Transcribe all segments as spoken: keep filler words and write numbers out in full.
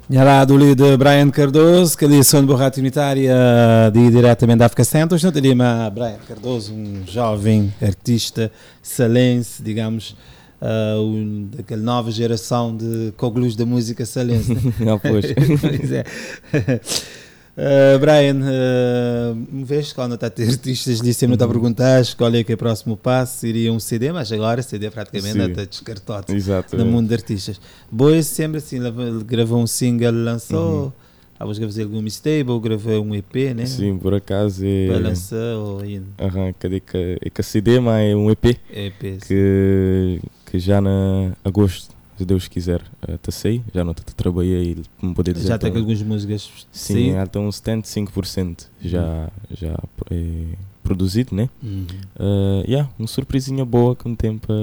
Lá do de Brian Cardoso, que ali são de borrata unitária de diretamente da África Centro. Não teria mais Brian Cardoso, um jovem artista salense, digamos, uh, um, daquela nova geração de coglus da música salense. Né? Ah, pois. Pois é. Uh, Brian, uh, uma vez quando está a ter artistas ali, sempre está a perguntar qual é que é o próximo passo, seria um C D, mas agora C D praticamente está descartado no mundo de artistas. Boas sempre assim, gravou um single, lançou, uhum. Vamos gravar algum mixtape, gravou um E P, né? Sim, por acaso é... Para lançar ou ainda? Aham, cadê que é que C D, mas é um E P, E P que, que já na agosto, se Deus quiser, até sei, já não trabalhei e me poder dizer. Já tem então, algumas músicas? Sim, já estão uns setenta e cinco por cento já, uhum. já é, produzido, né? Uhum. Uh, yeah, uma surpresinha boa que me tem para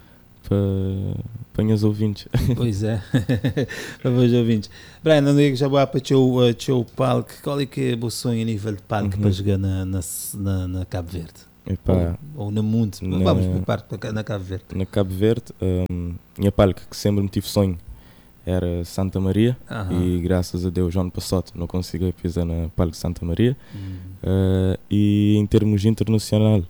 para os ouvintes. Pois é, para os ouvintes. Brian, não é que já vou para o palco, qual é que é o sonho a nível de palco uhum. para jogar na, na, na, na Cabo Verde? Epá, ou, ou no mundo, na, vamos por parte na Cabo Verde. Na Cabo Verde, um, minha palco que sempre me tive sonho era Santa Maria. Aham. E graças a Deus, ano passado, não consegui pisar na palco Santa Maria. Uhum. Uh, e em termos internacional,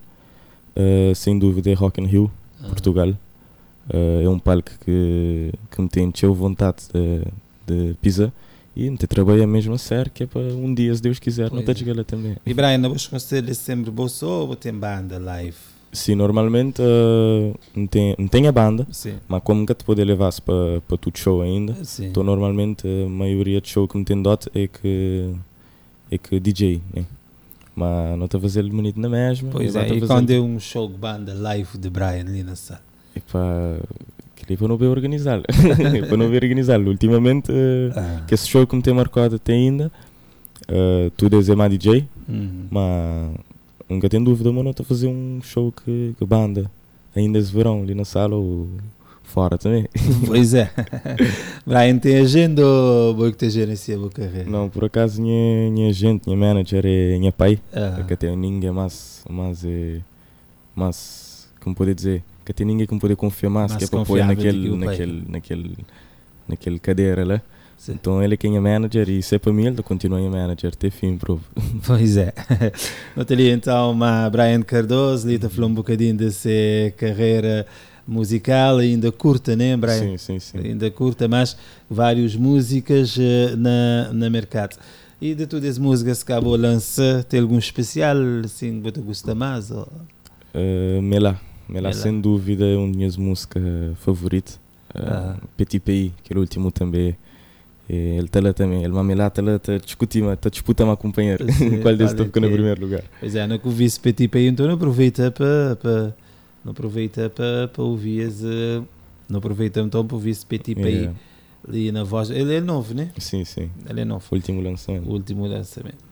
uh, sem dúvida é Rock in Rio, uhum. Portugal. Uh, é um palco que, que me tem encheu vontade de, de pisar. E me trabalha mesmo a sério, que é para um dia, se Deus quiser, pois não te lá também. E Brian, não vos considera sempre bolso ou tem banda live? Sim, normalmente uh, não, tem, não tem a banda, sim. Mas como que te pode levar-se para para tudo show ainda, sim. Então normalmente a maioria de show que me tem dado é que, é que D J, né? Mas não está a fazer bonito na mesma. Pois é, e quando é um show de banda live de Brian ali na sala? É para... para não ver organizá-lo, para não ver organizá-lo. Ultimamente, uh, ah. que esse show que me tem marcado até ainda, uh, tudo é mais D J, uhum. Mas nunca tenho dúvida, mas não estou a fazer um show que, que banda, ainda esse verão, ali na sala ou fora também. Pois é. Brian, tem agenda ou vou que te gerencia a carreira? Não, por acaso, minha, minha agente, minha manager é minha pai, ah. que até ninguém mais, mais, é, mais, como pode dizer, que tem ninguém que me pode confiar mais, que é para pôr naquele, naquele, naquele, naquele cadeira lá. Sim. Então ele é quem é manager e se é para mim ele continua a manager até fim, prova. Pois é. Não teria então uma Brian Cardoso, ali está falando um bocadinho dessa carreira musical, ainda curta, né, Brian? Sim, sim, sim. Ainda curta, mas várias músicas uh, na, na mercado. E de todas as músicas que acabou de lançar, tem algum especial, assim, que você gosta mais? Ou? Uh, Mela. Mela, sem dúvida, é uma das minhas músicas favoritas. Ah. Uh, Petit Pays, que é o último também. E ele está lá também. Ele vai lá, está lá, está discutindo, está disputando a companheiro. Qual deles está ficando em primeiro lugar? Pois é, não que ouvi esse Petit Pays, então não aproveita para... para não aproveita para, para ouvir esse... Não aproveita então para ouvir esse Petit Pays. Yeah. Ali na voz... Ele é novo, né? Sim, sim. Ele é novo. O último lançamento. O último lançamento.